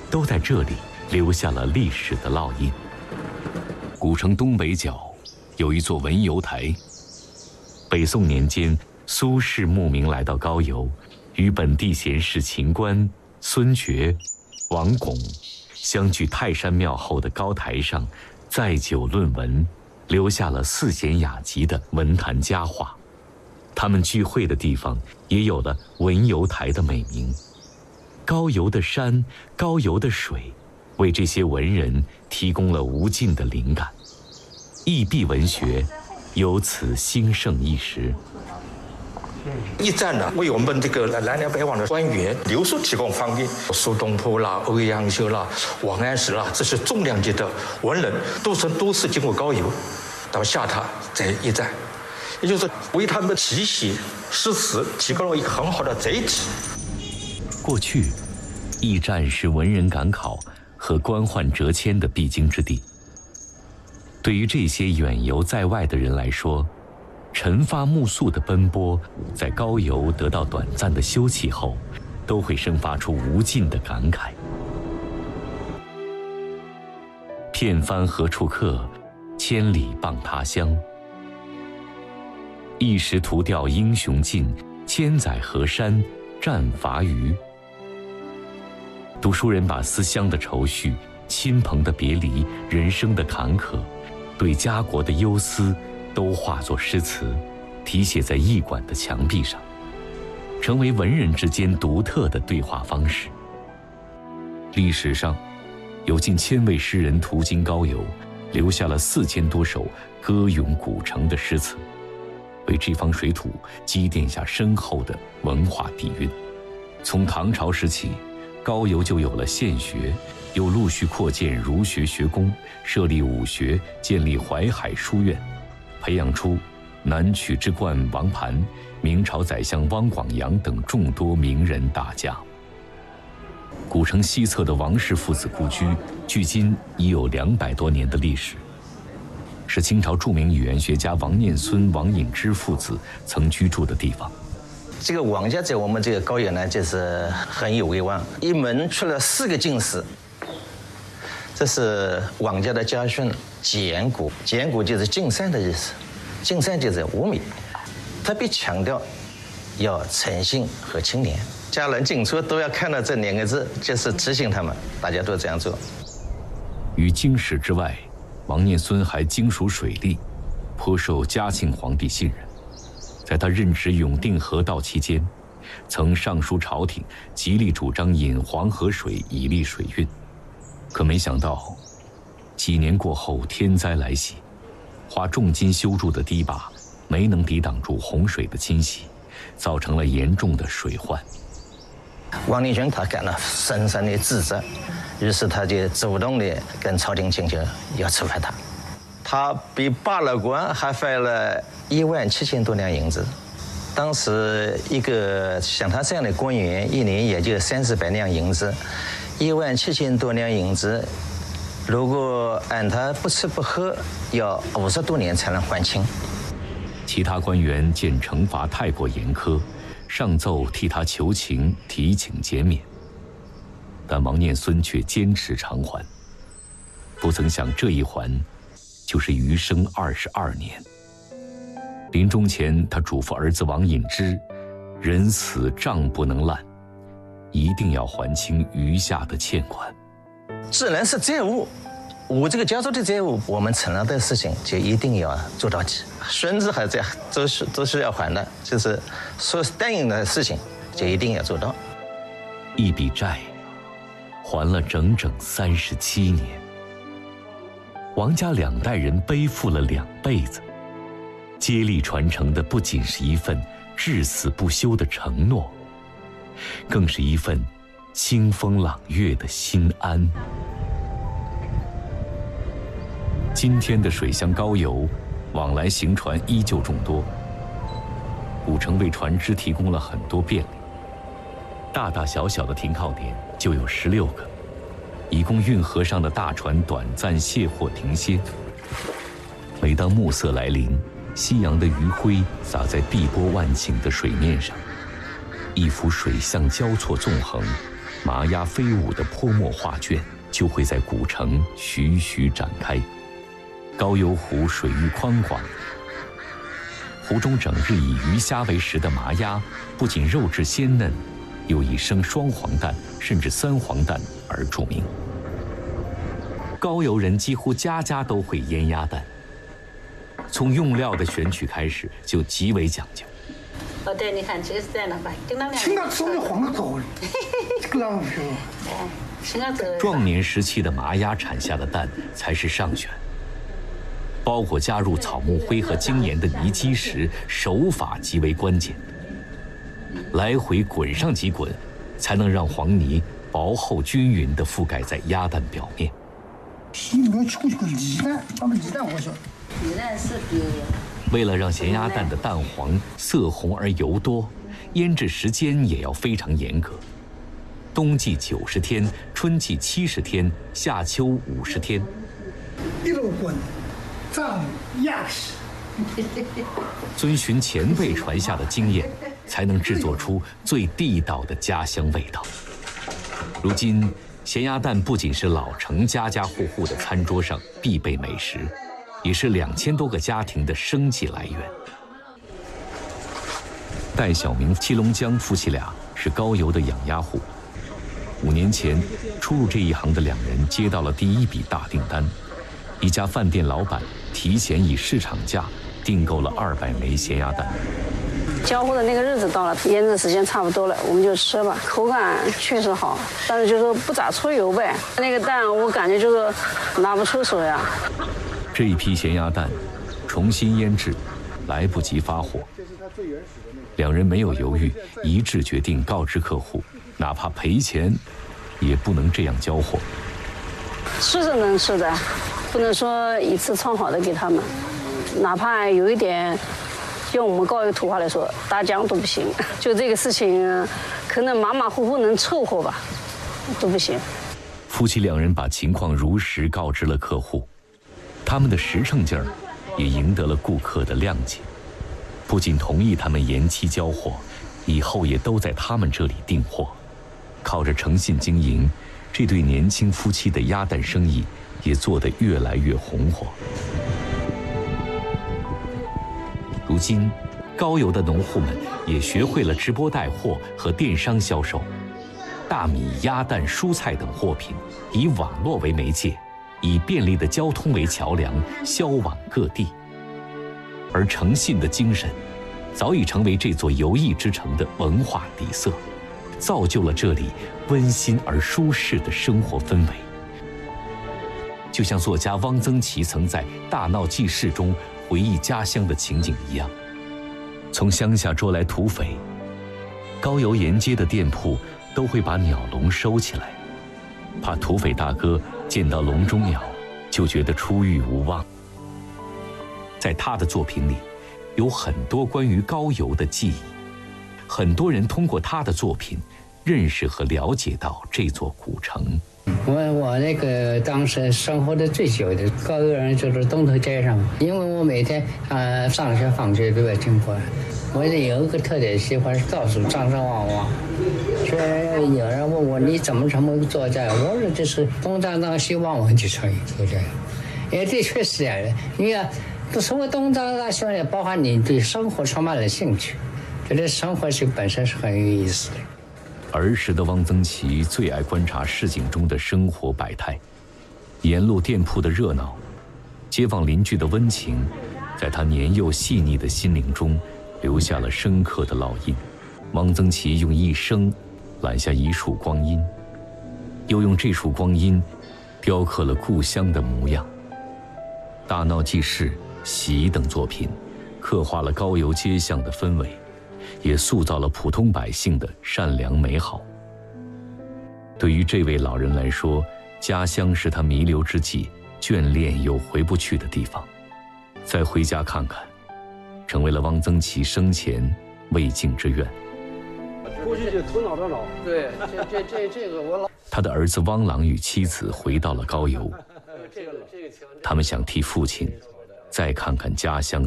都在这里留下了历史的烙印。古城东北角有一座文游台。北宋年间，苏轼慕名来到高邮，与本地贤士秦观、孙觉、王巩相聚泰山庙后的高台上，载酒论文，留下了四贤雅集的文坛佳话。他们聚会的地方也有了文游台的美名。高邮的山，高邮的水，为这些文人提供了无尽的灵感。义壁文学由此兴盛一时。 驿站呢，为我们这个南来北往的官员留宿提供方便。苏东坡啦、欧阳修啦、王安石啦，这些重量级的文人，都是经过高邮到下榻在驿站，也就是为他们题写诗词提供了一个很好的载体。 过去，驿站是文人赶考和官宦折迁的必经之地。对于这些远游在外的人来说，晨发暮宿的奔波，在高邮得到短暂的休憩后，都会生发出无尽的感慨。片帆何处客，千里傍他乡。一时图钓英雄尽，千载河山战伐鱼。读书人把思乡的愁绪、亲朋的别离、人生的坎坷，对家国的忧思，都化作诗词，题写在驿馆的墙壁上，成为文人之间独特的对话方式。历史上，有近1000位诗人途经高邮，留下了4000多首歌咏古城的诗词，为这方水土积淀下深厚的文化底蕴。从唐朝时起，高邮就有了县学，又陆续扩建儒学学宫，设立武学，建立淮海书院，培养出南曲之冠王盘、明朝宰相汪广洋等众多名人大家。古城西侧的王氏父子故居，距今已有200多年的历史，是清朝著名语言学家王念孙、王隐之父子曾居住的地方。 这个王家在我们这个高邮呢，就是很有威望，一门出了4个进士。这是王家的家训，简古，简古就是敬善的意思，敬善就是无名，特别强调要诚信和清廉，家人进出都要看到这2个字，就是提醒他们，大家都这样做。 于经史之外，王念孙还精熟水利，颇受嘉庆皇帝信任。在他任职永定河道期间，曾上书朝廷，极力主张引黄河水以利水运。可没想到，几年过后，天灾来袭，花重金修筑的堤坝没能抵挡住洪水的侵袭，造成了严重的水患。 王立军他感到深深的自责，于是他就主动的跟朝廷请求要处罚他。他比罢了官，还罚了17000多两银子。当时一个像他这样的官员，一年也就30-40两银子，17000多两银子，如果按他不吃不喝，要50多年才能还清。 其他官员见惩罚太过严苛，上奏替他求情，提请减免。但王念孙却坚持偿还，不曾想这一还，就是余生22年。临终前，他嘱咐儿子王隐之，人死账不能烂，一定要还清余下的欠款。 既然是债务，我这个家族的债务，我们承诺的事情就一定要做到底。孙子还这样都是要还的，就是说答应的事情就一定要做到。 一笔债，还了整整37年。王家2代人背负了2辈子，接力传承的不仅是一份至死不休的承诺，更是一份清风朗月的心安。今天的水乡高邮，往来行船依旧众多，古城为船只提供了很多便利，大大小小的停靠点就有16个，以供运河上的大船短暂卸货停歇。每当暮色来临，夕阳的余晖洒在碧波万顷的水面上，一幅水象交错纵横、 麻鸦飞舞的泼墨画卷就会在古城徐徐展开。高邮湖水域宽广，湖中整日以鱼虾为食的麻鸦，不仅肉质鲜嫩，又以生双黄蛋甚至三黄蛋而著名。高邮人几乎家家都会腌鸭蛋，从用料的选取开始就极为讲究。 对，你看这个是这样的吧， 青的手里黄的高的，这个浪费。 壮年时期的麻鸦产下的蛋才是上选，包裹加入草木灰和精盐的泥基时，手法极为关键。来回滚上几滚，才能让黄泥薄厚均匀地覆盖在鸭蛋表面。 皮里面抽出个鸡蛋，咱们鸡蛋我说。 鸡蛋是比。 为了让咸鸭蛋的蛋黄色红而油多，腌制时间也要非常严格。冬季90天，春季70天，夏秋50天。 一路滚，胀压实。 遵循前辈传下的经验，才能制作出最地道的家乡味道。如今，咸鸭蛋不仅是老城家家户户的餐桌上必备美食，也是2000多个家庭的生计来源。戴小明、戚龙江夫妻俩是高邮的养鸭户。5年前，初入这一行的2人接到了第一笔大订单，一家饭店老板提前以市场价订购了200枚咸鸭蛋。 交货的那个日子到了，腌制时间差不多了，我们就吃吧。口感确实好，但是就是不咋出油呗。那个蛋我感觉就是拿不出手呀。 这一批咸鸭蛋重新腌制，来不及发货。2人没有犹豫，一致决定告知客户，哪怕赔钱，也不能这样交货。 吃是能吃的，不能说一次创好的给他们，哪怕有一点，用我们高邮土话来说，打浆都不行。就这个事情，可能马马虎虎能凑合吧，都不行。 夫妻2人把情况如实告知了客户，他们的实诚劲儿也赢得了顾客的谅解，不仅同意他们延期交货，以后也都在他们这里订货。靠着诚信经营，这对年轻夫妻的鸭蛋生意也做得越来越红火。如今，高邮的农户们也学会了直播带货和电商销售，大米、鸭蛋、蔬菜等货品以网络为媒介，以便利的交通为桥梁，销往各地。而诚信的精神，早已成为这座游艺之城的文化底色，造就了这里温馨而舒适的生活氛围。就像作家汪曾祺曾在《大闹记事》中回忆家乡的情景一样，从乡下捉来土匪，高邮沿街的店铺都会把鸟笼收起来，怕土匪大哥见到笼中鸟就觉得出狱无望。在他的作品里，有很多关于高邮的记忆，很多人通过他的作品认识和了解到这座古城。 我那个当时生活的最久的高邮人就是东头街上，因为我每天上学放学都在经过，我有一个特点，喜欢到处张张望望。所以有人问我你怎么做这样，我说这是东张张西望望就成就这样。也的确是这样的，你看所谓东张张西望，也包含你对生活充满了兴趣，觉得生活是本身是很有意思的。 儿时的汪曾祺最爱观察市井中的生活百态，沿路店铺的热闹，街坊邻居的温情，在他年幼细腻的心灵中留下了深刻的烙印。汪曾祺用一生揽下一束光阴，又用这束光阴雕刻了故乡的模样。《大闹记事》《喜》等作品刻画了高邮街巷的氛围，也塑造了普通百姓的善良美好。对于这位老人来说，家乡是他弥留之际眷恋又回不去的地方，再回家看看，成为了汪曾祺生前未尽之愿。 过去就头脑的老，对，这个我老。 他的儿子汪郎与妻子回到了高邮，他们想替父亲再看看家乡